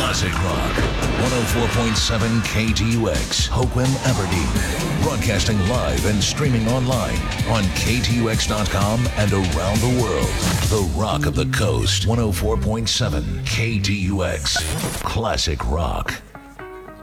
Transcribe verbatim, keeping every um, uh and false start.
Classic Rock, one oh four point seven K T U X, Hoquiam, Aberdeen. Broadcasting live and streaming online on K T U X dot com and around the world. The Rock of the Coast, one oh four point seven K T U X. Classic Rock.